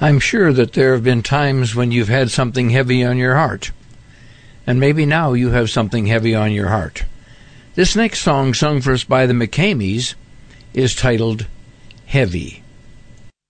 I'm sure that there have been times when you've had something heavy on your heart. And maybe now you have something heavy on your heart. This next song, sung for us by the McCameys, is titled Heavy.